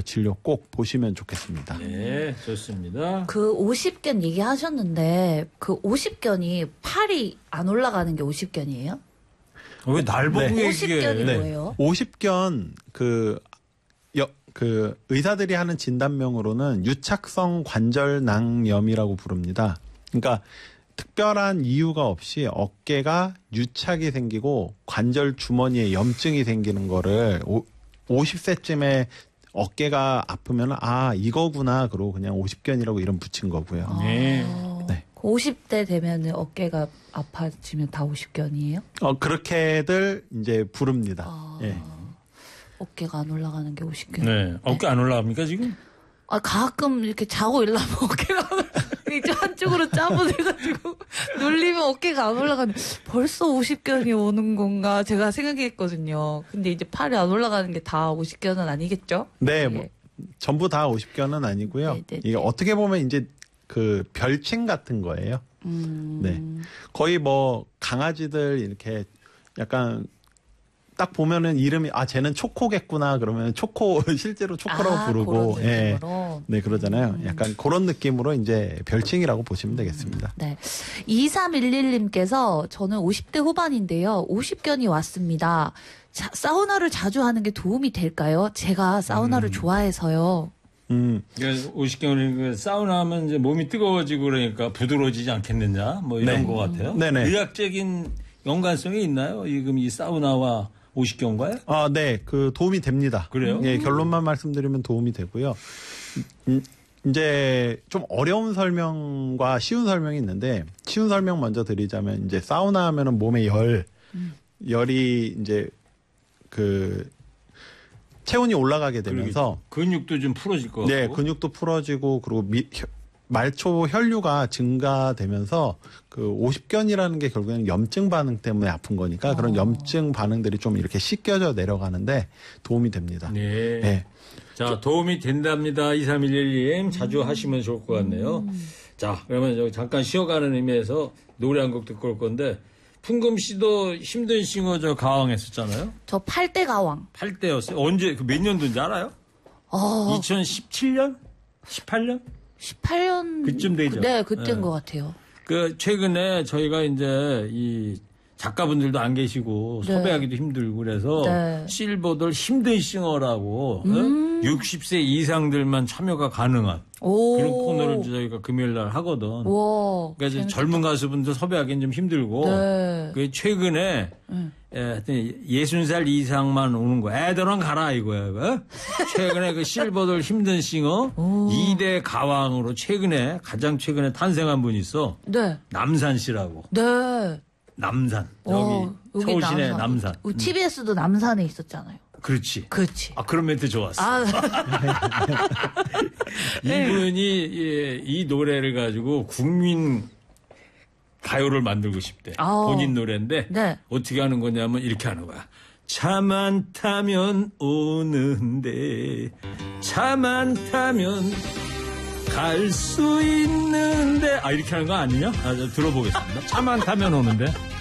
진료 꼭 보시면 좋겠습니다. 네, 좋습니다. 그 50견 얘기하셨는데 그 50견이 팔이 안 올라가는 게 50견이에요? 왜 날 보고 얘기해? 50견이 뭐예요? 50견 그 의사들이 하는 진단명으로는 유착성 관절낭염이라고 부릅니다. 그러니까 특별한 이유가 없이 어깨가 유착이 생기고 관절 주머니에 염증이 생기는 거를 50세쯤에 어깨가 아프면 이거구나 그러고 그냥 50견이라고 이름 붙인 거고요. 네. 네. 50대 되면 어깨가 아파지면 다 50견이에요? 그렇게들 이제 부릅니다. 예. 어깨가 안 올라가는 게 50견. 네. 어깨 안 올라갑니까 지금? 가끔 이렇게 자고 일어나면 어깨가 이제 한쪽으로 짜부돼가지고 놀리면 어깨가 안 올라가는 벌써 50견이 오는 건가 제가 생각했거든요. 근데 이제 팔이 안 올라가는 게 다 50견은 아니겠죠? 네, 뭐 전부 다 50견은 아니고요. 네네네. 이게 어떻게 보면 이제 그 별칭 같은 거예요. 네, 거의 뭐 강아지들 이렇게 약간 딱 보면은 이름이 쟤는 초코겠구나 그러면 초코 실제로 초코라고 부르고 그런 느낌으로. 네 그러잖아요. 약간 그런 느낌으로 이제 별칭이라고 보시면 되겠습니다. 네. 2311님께서 저는 50대 후반인데요. 50견이 왔습니다. 사우나를 자주 하는 게 도움이 될까요? 제가 사우나를 좋아해서요. 50견이 사우나 하면 이제 몸이 뜨거워지고 그러니까 부드러워지지 않겠느냐 뭐 이런 것 같아요. 네네. 의학적인 연관성이 있나요? 지금 이 사우나와 50견과요? 네, 그 도움이 됩니다. 그래요? 예, 결론만 말씀드리면 도움이 되고요. 이제 좀 어려운 설명과 쉬운 설명이 있는데 쉬운 설명 먼저 드리자면 이제 사우나 하면은 몸에 열이 이제 그 체온이 올라가게 되면서 근육도 좀 풀어질 것 같고. 네, 근육도 풀어지고 그리고 말초 혈류가 증가되면서 그 50견이라는 게 결국에는 염증 반응 때문에 아픈 거니까 그런 염증 반응들이 좀 이렇게 씻겨져 내려가는데 도움이 됩니다. 네. 네. 자, 도움이 된답니다. 2311님 자주 하시면 좋을 것 같네요. 자, 그러면 여기 잠깐 쉬어가는 의미에서 노래 한 곡 듣고 올 건데 풍금 씨도 힘든 싱어 가왕했었잖아요. 저 8대 가왕. 8대였어요. 언제 몇 년도인지 알아요? 2017년? 18년? 18년 그쯤 되죠. 네, 그때인 네. 것 같아요. 그 최근에 저희가 이제 이 작가분들도 안 계시고 네. 섭외하기도 힘들고 그래서 네. 실버들 힘든 싱어라고 60세 이상들만 참여가 가능한 그런 코너를 저희가 금요일 날 하거든. 와, 그러니까 이제 젊은 가수분들 섭외하기는 좀 힘들고 네. 그 최근에 60살 이상만 오는 거야. 애들은 가라 이거야. 이거. 최근에 그 실버들 힘든 싱어 2대 가왕으로 가장 최근에 탄생한 분이 있어. 네. 남산 씨라고. 네. 남산. 여기 서울시내 남산. TBS도 남산에 있었잖아요. 그렇지. 그렇지. 그런 멘트 좋았어. 이분이 이 노래를 가지고 국민 가요를 만들고 싶대. 본인 노래인데 네. 어떻게 하는 거냐면 이렇게 하는 거야. 차만 타면 오는데 차만 타면 갈 수 있는데 이렇게 하는 거 아니냐? 들어보겠습니다. 차만 타면 오는데